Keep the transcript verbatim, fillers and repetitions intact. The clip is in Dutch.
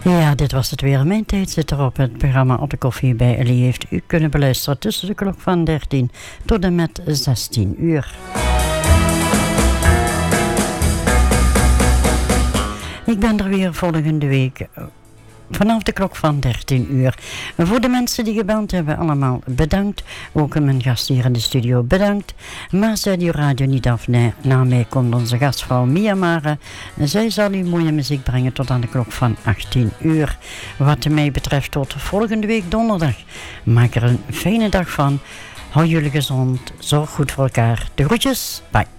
Ja, dit was het weer. Mijn tijd zit erop. Het programma Op de Koffie bij Ellie heeft u kunnen beluisteren tussen de klok van dertien tot en met zestien uur. Ik ben er weer volgende week vanaf de klok van dertien uur. Voor de mensen die gebeld hebben, allemaal bedankt. Ook mijn gast hier in de studio, bedankt. Maar zet die radio niet af. Nee, na mij komt onze gastvrouw Mia Mare. Zij zal u mooie muziek brengen tot aan de klok van achttien uur. Wat mij betreft tot volgende week donderdag. Maak er een fijne dag van. Hou jullie gezond. Zorg goed voor elkaar. De groetjes. Bye.